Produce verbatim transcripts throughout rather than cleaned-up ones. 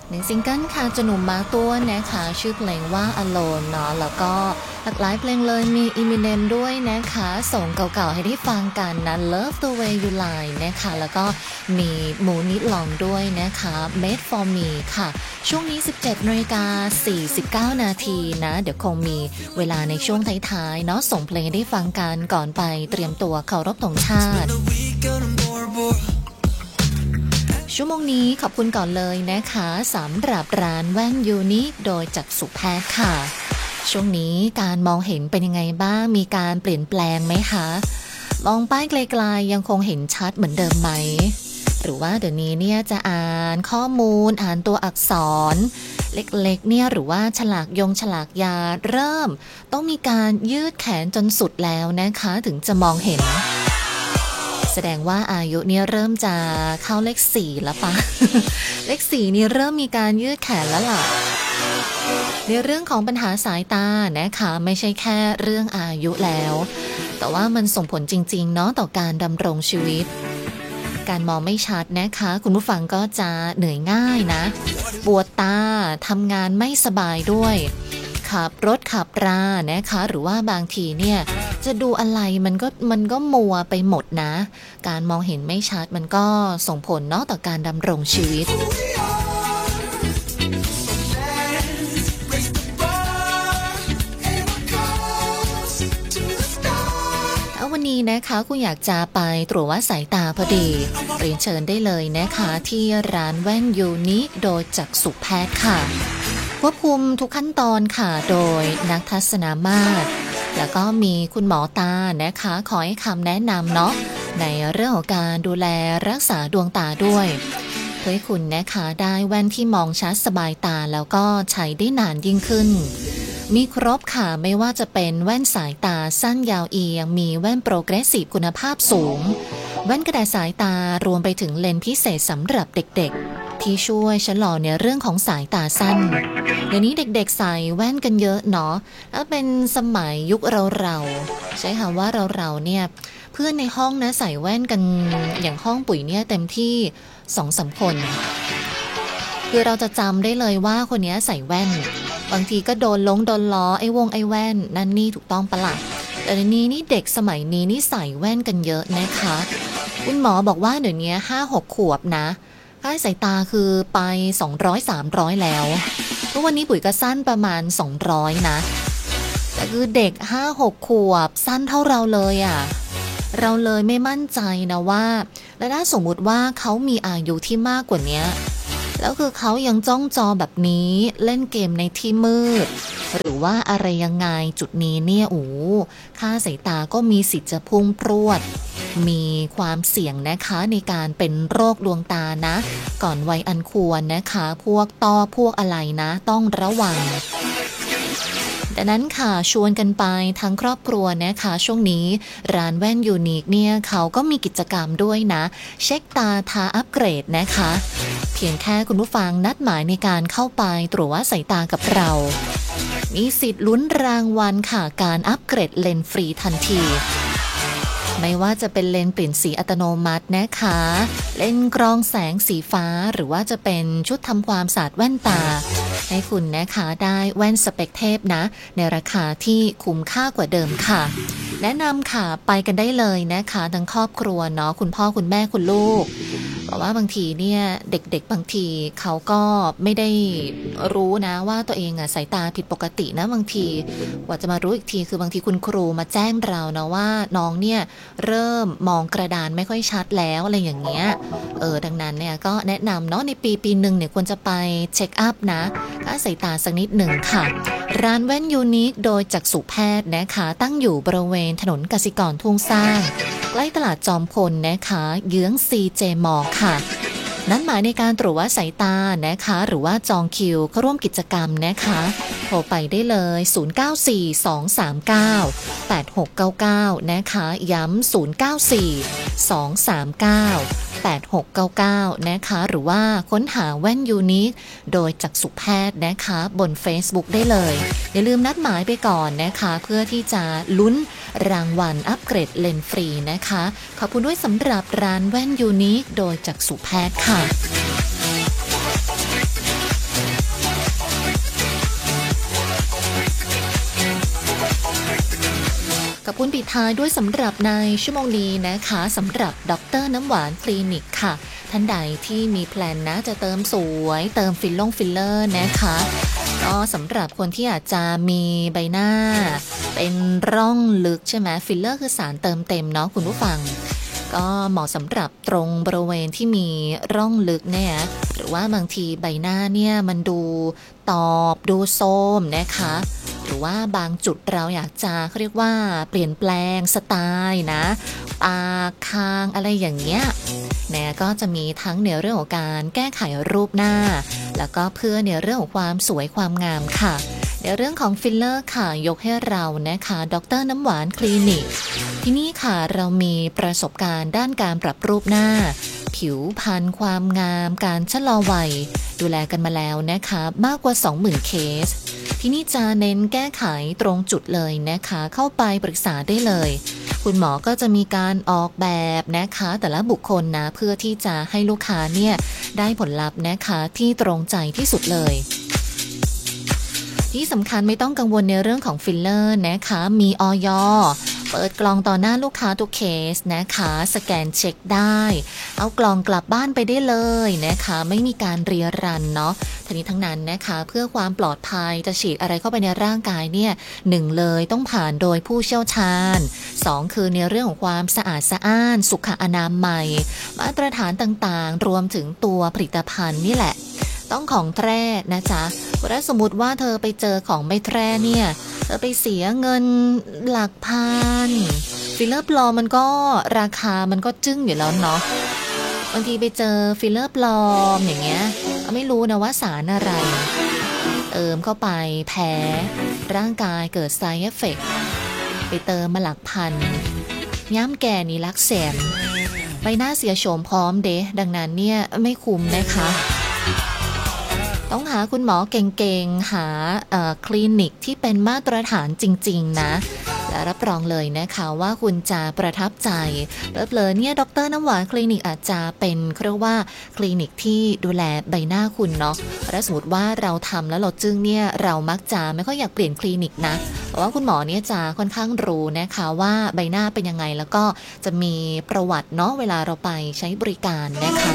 หนึ่งซิงเกิลค่ะจะหนุ่มมาตัวนะคะชื่อเพลงว่า Alone เนาะแล้วก็หลากหลายเพลงเลยมี Eminem ด้วยนะคะส่งเก่าๆให้ได้ฟังกันนะ Love the way you lie นะคะแล้วก็มีหมูนิดลองด้วยนะคะ Made for me ค่ะช่วงนี้ สิบเจ็ดนาฬิกาสี่สิบเก้า นาทีนะเดี๋ยวคงมีเวลาในช่วงท้ายๆเนาะส่งเพลงให้ได้ฟังกันก่อนไปเตรียมตัวเคารพธงชาติชั่วโมงนี้ขอบคุณก่อนเลยนะคะสำหรับร้านแว่นยูนิคโดยจักษุแพทย์ค่ะช่วงนี้การมองเห็นเป็นยังไงบ้างมีการเปลี่ยนแปลงไหมคะมองป้ายไกลๆยังคงเห็นชัดเหมือนเดิมไหมหรือว่าเดี๋ยวนี้เนี่ยจะอ่านข้อมูลอ่านตัวอักษรเล็กๆเนี่ยหรือว่าฉลากยงฉลากยาเริ่มต้องมีการยืดแขนจนสุดแล้วนะคะถึงจะมองเห็นแสดงว่าอายุเนี่ยเริ่มจะเข้าเลขสี่แล้วปะ เลขสี่นี่เริ่มมีการยืดแขนแล้วล่ะในเรื่องของปัญหาสายตานะคะไม่ใช่แค่เรื่องอายุแล้วแต่ว่ามันส่งผลจริงๆเนาะต่อการดำรงชีวิตการมองไม่ชัดนะคะคุณผู้ฟังก็จะเหนื่อยง่ายนะปวดตาทำงานไม่สบายด้วยขับรถขับรานะคะหรือว่าบางทีเนี่ยจะดูอะไรมันก็มันก็มัวไปหมดนะการมองเห็นไม่ชัดมันก็ส่งผลเนาะต่อการดำรงชีวิตวันนี้นะคะคุณอยากจะไปตรวจวัดสายตาพอดีเรียนเชิญได้เลยนะคะที่ร้านแว่นยูนิคโดยจักษุแพทย์ค่ะควบคุมทุกขั้นตอนค่ะโดยนักทัศนมาตรแล้วก็มีคุณหมอตานะคะขอให้คำแนะนำเนาะในเรื่องของการดูแลรักษาดวงตาด้วยเพื่อให้คุณนะคะได้แว่นที่มองชัดสบายตาแล้วก็ใช้ได้นานยิ่งขึ้นมีครบค่ะไม่ว่าจะเป็นแว่นสายตาสั้นยาวเอียงมีแว่นโปรเกรสซีฟคุณภาพสูงแว่นกระดาษสายตารวมไปถึงเลนส์พิเศษสำหรับเด็กๆที่ช่วยชะลอในเรื่องของสายตาสั้นเดี๋ยวนี้เด็กๆใส่แว่นกันเยอะเนาะแล้วเป็นสมัยยุคเราๆใช้คำว่าเราๆเนี่ยเพื่อนในห้องนะใส่แว่นกันอย่างห้องปุ๋ยเนี่ยเต็มที่ สองสาม คนคือเราจะจำได้เลยว่าคนนี้ใส่แว่นบางทีก็โดนลงโดนล้อไอ้วงไอ้แว่นนั่นนี่ถูกต้องปะล่ะแต่เดี๋ยวนี้นี่เด็กสมัยนี้นี่ใส่แว่นกันเยอะนะคะคุณหมอบอกว่าเดี๋ยวนี้ ห้าหก ขวบนะค่าสายตาคือไปสองร้อย สามร้อยแล้วทุกวันนี้ปุ๋ยก็สั้นประมาณสองร้อยนะแต่คือเด็ก ห้าหก ขวบสั้นเท่าเราเลยอ่ะเราเลยไม่มั่นใจนะว่าและถ้าสมมุติว่าเขามีอายุที่มากกว่านี้แล้วคือเขายังจ้องจอแบบนี้เล่นเกมในที่มืดหรือว่าอะไรยังไงจุดนี้เนี่ยโอ้ค่าสายตาก็มีสิทธิ์จะพุ่งพรวดมีความเสี่ยงนะคะในการเป็นโรคดวงตานะก่อนวัยอันควรนะคะพวกต้อพวกอะไรนะต้องระวังดังนั้นค่ะชวนกันไปทั้งครอบครัวนะคะช่วงนี้ร้านแว่นยูนิคเนี่ยเขาก็มีกิจกรรมด้วยนะเช็คตาทาอัปเกรดนะคะเพียงแค่คุณผู้ฟังนัดหมายในการเข้าไปตรวจวัดสายตากับเรามีสิทธิ์ลุ้นรางวัลค่ะการอัปเกรดเลนส์ฟรีทันทีไม่ว่าจะเป็นเลนส์เปลี่ยนสีอัตโนมัตินะคะเลนส์กรองแสงสีฟ้าหรือว่าจะเป็นชุดทำความสะอาดแว่นตาให้คุณนะคะได้แว่นสเปคเทพนะในราคาที่คุ้มค่ากว่าเดิมค่ะแนะนำค่ะไปกันได้เลยนะคะทั้งครอบครัวเนาะคุณพ่อคุณแม่คุณลูกเพราะว่าบางทีเนี่ยเด็กๆบางทีเขาก็ไม่ได้รู้นะว่าตัวเองอะสายตาผิดปกตินะบางทีกว่าจะมารู้อีกทีคือบางทีคุณครูมาแจ้งเรานะว่าน้องเนี่ยเริ่มมองกระดานไม่ค่อยชัดแล้วอะไรอย่างเงี้ยเออดังนั้นเนี่ยก็แนะนำเนาะในปีปีหนึ่งเนี่ยควรจะไปเช็คอัพนะค่าสายตาสักนิดหนึ่งค่ะร้านแว่นยูนิคโดยจักษุแพทย์นะคะตั้งอยู่บริเวณถนนกสิกรทุ่งสร้างใกล้ตลาดจอมพลนะคะเยื้อง ซี เจ มอลล์ ค่ะนั้นหมายในการตรวจวัดสายตานะคะหรือว่าจองคิวเข้าร่วมกิจกรรมนะคะโทรไปได้เลยศูนย์ เก้า สี่ สอง สาม เก้า แปด หก เก้า เก้านะคะย้ำศูนย์ เก้า สี่ สอง สาม เก้า แปด หก เก้า เก้านะคะหรือว่าค้นหาแว่นยูนิคโดยจักษุแพทย์นะคะบน Facebook ได้เลยอย่าลืมนัดหมายไปก่อนนะคะเพื่อที่จะลุ้นรางวัลอัปเกรดเลนส์ฟรีนะคะขอบคุณด้วยสำหรับร้านแว่นยูนิคโดยจักษุแพทย์ค่ะคุณปิดท้ายด้วยสำหรับในชั่วโมงนี้นะคะสำหรับดร.น้ำหวานคลินิกค่ะท่านใดที่มีแพลนนะจะเติมสวยเติมฟิลลงฟิลเลอร์นะคะก็สำหรับคนที่อาจจะมีใบหน้าเป็นร่องลึกใช่ไหมฟิลเลอร์คือสารเติมเต็มเนาะคุณผู้ฟังก็เหมาะสำหรับตรงบริเวณที่มีร่องลึกเนี่ยหรือว่าบางทีใบหน้าเนี่ยมันดูตอบดูโทรมนะคะหรือว่าบางจุดเราอยากจะเรียกว่าเปลี่ยนแปลงสไตล์นะปากคางอะไรอย่างเงี้ยเนี่ยก็จะมีทั้งในเรื่องของการแก้ไขรูปหน้าแล้วก็เพื่อในเรื่องของความสวยความงามค่ะในเรื่องของฟิลเลอร์ค่ะยกให้เรานะคะดร.น้ำหวานคลินิกที่นี่ค่ะเรามีประสบการณ์ด้านการปรับรูปหน้าผิวพรรณความงามการชะลอวัยดูแลกันมาแล้วนะคะมากกว่า สองหมื่น เคสที่นี่จะเน้นแก้ไขตรงจุดเลยนะคะเข้าไปปรึกษาได้เลยคุณหมอก็จะมีการออกแบบนะคะแต่ละบุคคลนะเพื่อที่จะให้ลูกค้าเนี่ยได้ผลลัพธ์นะคะที่ตรงใจที่สุดเลยที่สำคัญไม่ต้องกังวลในเรื่องของฟิลเลอร์นะคะมีอย.เปิดกล่องต่อหน้าลูกค้าทุกเคสนะคะสแกนเช็คได้เอากล่องกลับบ้านไปได้เลยนะคะไม่มีการเรียรันเนาะทั้งนี้ทั้งนั้นนะคะเพื่อความปลอดภัยจะฉีดอะไรเข้าไปในร่างกายเนี่ยหนึ่งเลยต้องผ่านโดยผู้เชี่ยวชาญสองคือในเรื่องของความสะอาดสะอ้านสุขอนามัยมาตรฐานต่างๆรวมถึงตัวผลิตภัณฑ์นี่แหละต้องของแท้นะจ๊ะถ้าสมมติว่าเธอไปเจอของไม่แท้เนี่ยเธอไปเสียเงินหลักพันฟิลเลอร์ปลอมมันก็ราคามันก็จึ้งอยู่แล้วเนาะบางทีไปเจอฟิลเลอร์ปลอมอย่างเงี้ยไม่รู้นะว่าสารอะไรเติมเข้าไปแพ้ร่างกายเกิด side effect ไปเติมมาหลักพันย้ำแก่นี่ลักแสนใบหน้าเสียโฉมพร้อมเดะดังนั้นเนี่ยไม่คุ้มนะคะต้องหาคุณหมอเก่งๆหาคลินิกที่เป็นมาตรฐานจริงๆนะและรับรองเลยนะคะว่าคุณจะประทับใจเลิศเลยเนี่ยดร.น้ำหวานคลินิกอาจจะเป็นเรียกว่าคลินิกที่ดูแลใบหน้าคุณเนาะถ้าสมมติว่าเราทำแล้วเราจึ้งเนี่ยเรามักจะไม่ค่อยอยากเปลี่ยนคลินิกนะเพราะว่าคุณหมอเนี่ยจะค่อนข้างรู้นะคะว่าใบหน้าเป็นยังไงแล้วก็จะมีประวัติเนาะเวลาเราไปใช้บริการนะคะ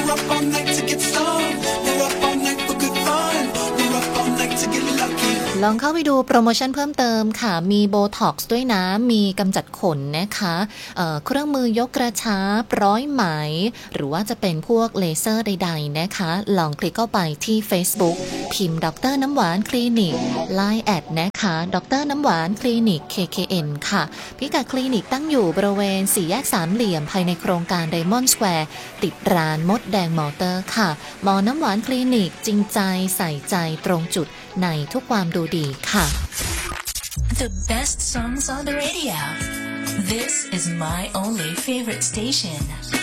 ลองเข้าไปดูโปรโมชั่นเพิ่มเติมค่ะมีโบท็อกซ์ด้วยนะมีกำจัดขนนะคะเอ่อเครื่องมือยกกระชับร้อยไหมหรือว่าจะเป็นพวกเลเซอร์ใดๆนะคะลองคลิกเข้าไปที่ Facebook พิมพ์ดร.น้ำหวานคลินิก ไลน์ แอดนะคะดร.น้ำหวานคลินิก เค เค เอ็น ค่ะพิกัดคลินิกตั้งอยู่บริเวณสี่แยกสามเหลี่ยมภายในโครงการ Diamond Square ติดร้านมดแดงมอเตอร์ค่ะหมอน้ำหวานคลินิกจริงใจใส่ใจตรงจุดในทุกความดูดีค่ะ The best songs on the radio. This is my only favorite station.